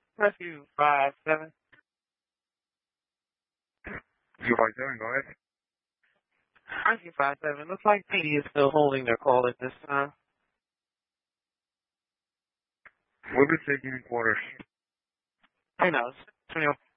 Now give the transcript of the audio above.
Rescue 5-7. 257, go ahead. Rescue 5-7. Looks like PD is still holding their call at this time. We'll be taking quarters. I know. 21.